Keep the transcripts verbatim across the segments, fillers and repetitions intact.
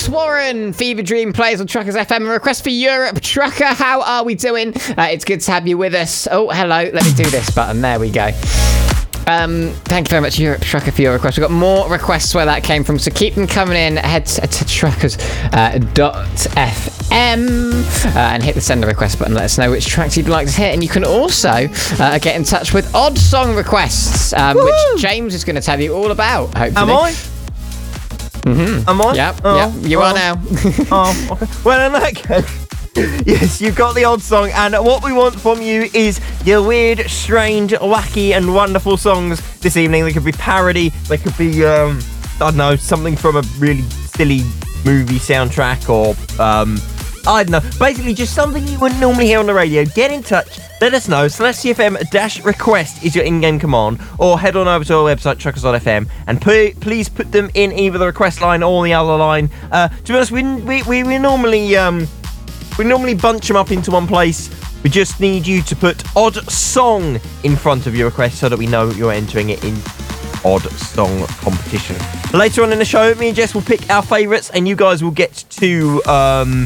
Warren, Fever Dream plays on Truckers F M. A request for Europe. Trucker, how are we doing? Uh, it's good to have you with us. Oh, hello. Let me do this button. There we go. Um, thank you very much, Europe Trucker, for your request. We've got more requests where that came from, so keep them coming in. Head to, to truckers dot f m uh, and hit the send a request button. Let us know which tracks you'd like to hear. And you can also uh, get in touch with odd song requests, um, which James is going to tell you all about, hopefully. Am I? Mm-hmm. Am I? Yep, oh, yep, you oh, are now. oh, okay. Well, in that case, yes, you've got the odd song, and what we want from you is your weird, strange, wacky, and wonderful songs this evening. They could be parody, they could be, um, I don't know, something from a really silly movie soundtrack, or, um, I don't know, basically just something you wouldn't normally hear on the radio. Get in touch, let us know. Celestia F M dash request is your in-game command, or head on over to our website, truckers dot f m, and p- please put them in either the request line or the other line. Uh, to be honest, we, we, we, we normally, um, We normally bunch them up into one place. We just need you to put odd song in front of your request so that we know you're entering it in odd song competition. Later on in the show, me and Jess will pick our favourites, and you guys will get to um,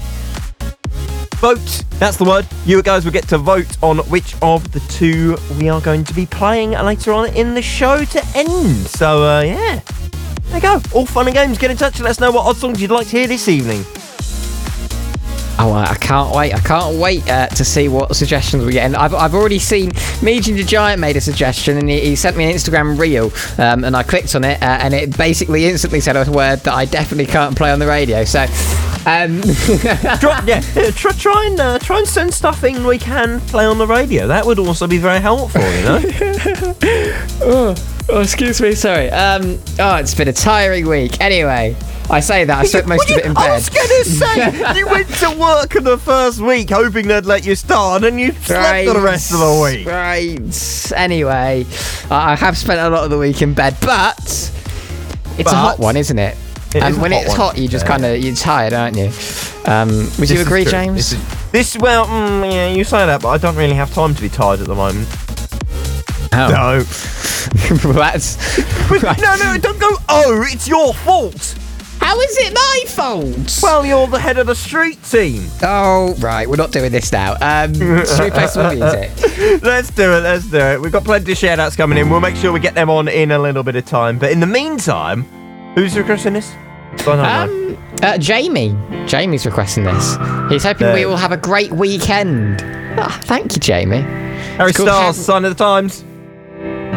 vote. That's the word. You guys will get to vote on which of the two we are going to be playing later on in the show to end. So, uh, yeah. There you go. All fun and games. Get in touch and let us know what odd songs you'd like to hear this evening. Oh, uh, I can't wait. I can't wait uh, to see what suggestions we get. And I've, I've already seen Meejin the Giant made a suggestion, and he, he sent me an Instagram reel, um, and I clicked on it, uh, and it basically instantly said a word that I definitely can't play on the radio. So, um... try, yeah, try, try, and, uh, try and send stuff in we can play on the radio. That would also be very helpful, you know? oh, oh, excuse me, sorry. Um, oh, it's been a tiring week. Anyway... I say that, I spent most you, of it in bed. I was going to say, you went to work in the first week hoping they'd let you start, and you slept right, for the rest of the week. Right. Anyway, I have spent a lot of the week in bed, but it's but, a hot one, isn't it? it and is when hot it's one. hot, you just yeah. kind of, you're tired, aren't you? Um, would this you agree, true. James? This, is, this well, mm, yeah, you say that, but I don't really have time to be tired at the moment. Oh. No. That's... right. No, no, don't go, oh, it's your fault. How is it my fault? Well, you're the head of the street team. Oh, right. We're not doing this now. Um, should we play some music? Let's do it. Let's do it. We've got plenty of shout-outs coming in. We'll make sure we get them on in a little bit of time. But in the meantime, who's requesting this? I don't know. Um, uh, Jamie. Jamie's requesting this. He's hoping No. we will have a great weekend. Oh, thank you, Jamie. Harry It's called Styles, Ham- Sign of the Times.